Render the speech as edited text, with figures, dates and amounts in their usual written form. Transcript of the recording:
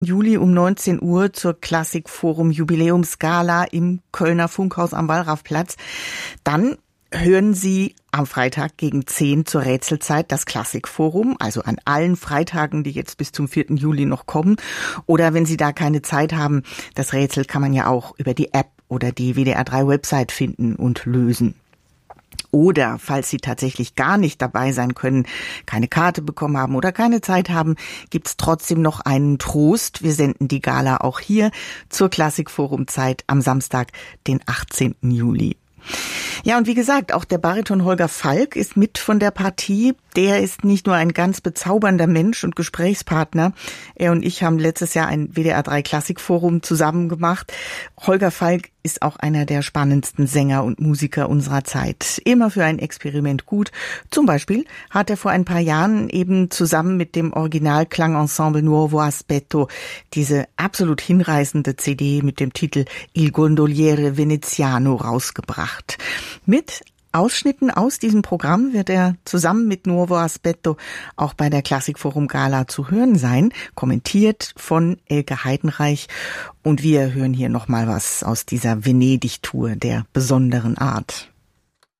Juli um 19 Uhr zur Klassikforum Jubiläumsgala im Kölner Funkhaus am Wallrafplatz. Dann hören Sie am Freitag gegen 10 zur Rätselzeit das Klassikforum, also an allen Freitagen, die jetzt bis zum 4. Juli noch kommen. Oder wenn Sie da keine Zeit haben, das Rätsel kann man ja auch über die App oder die WDR3-Website finden und lösen. Oder falls Sie tatsächlich gar nicht dabei sein können, keine Karte bekommen haben oder keine Zeit haben, gibt's trotzdem noch einen Trost. Wir senden die Gala auch hier zur Klassikforumzeit am Samstag, den 18. Juli. Ja, und wie gesagt, auch der Bariton Holger Falk ist mit von der Partie. Der ist nicht nur ein ganz bezaubernder Mensch und Gesprächspartner. Er und ich haben letztes Jahr ein WDR3 Klassikforum zusammen gemacht. Holger Falk ist auch einer der spannendsten Sänger und Musiker unserer Zeit. Immer für ein Experiment gut. Zum Beispiel hat er vor ein paar Jahren eben zusammen mit dem Originalklangensemble Nuovo Aspetto diese absolut hinreißende CD mit dem Titel Il Gondoliere Veneziano rausgebracht. Mit Ausschnitten aus diesem Programm wird er zusammen mit Nuovo Aspetto auch bei der Klassikforum Gala zu hören sein, kommentiert von Elke Heidenreich. Und wir hören hier nochmal was aus dieser Venedig-Tour der besonderen Art.